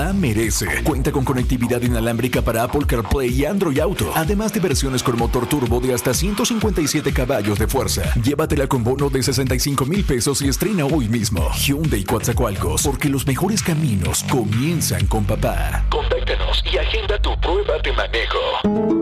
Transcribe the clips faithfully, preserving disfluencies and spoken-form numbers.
papá merece. Cuenta con conectividad inalámbrica para Apple CarPlay y Android Auto, además de versiones con motor turbo de hasta ciento cincuenta y siete caballos de fuerza. Llévatela con bono de sesenta y cinco mil pesos y estrena hoy mismo. Hyundai Coatzacoalcos, porque los mejores caminos comienzan con papá. Contáctanos y agenda tu prueba de manejo.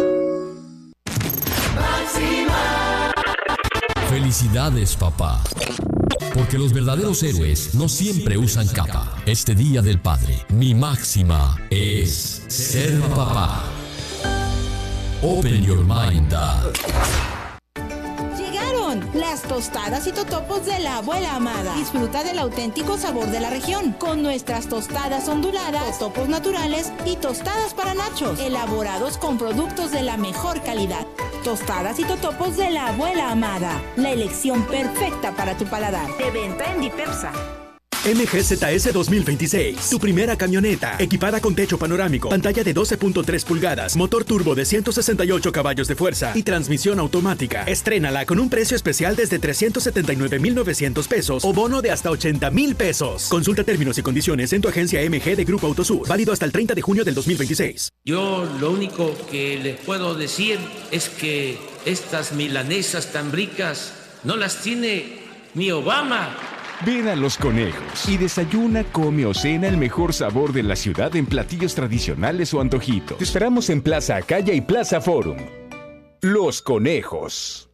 Felicidades, papá. Porque los verdaderos héroes no siempre usan capa. Este Día del Padre, mi máxima es ser papá. Open your mind, Dad. Llegaron las tostadas y totopos de la abuela amada. Disfruta del auténtico sabor de la región con nuestras tostadas onduladas, totopos naturales y tostadas para nachos, elaborados con productos de la mejor calidad. Tostadas y totopos de la abuela amada, la elección perfecta para tu paladar. De venta en Dipersa. M G Z S dos mil veintiséis, tu primera camioneta, equipada con techo panorámico, pantalla de doce punto tres pulgadas, motor turbo de ciento sesenta y ocho caballos de fuerza y transmisión automática. Estrénala con un precio especial desde trescientos setenta y nueve mil novecientos pesos o bono de hasta ochenta mil pesos. Consulta términos y condiciones en tu agencia M G de Grupo Autosur, válido hasta el treinta de junio del dos mil veintiséis. Yo lo único que les puedo decir es que estas milanesas tan ricas no las tiene ni Obama. Ven a Los Conejos y desayuna, come o cena el mejor sabor de la ciudad en platillos tradicionales o antojitos. Te esperamos en Plaza Acaya y Plaza Forum. Los Conejos.